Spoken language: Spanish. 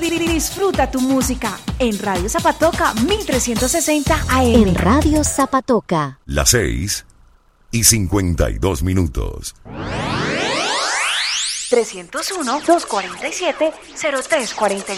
Disfruta tu música en Radio Zapatoca 1360 AM. En Radio Zapatoca. Las 6:52. 301-247-0349.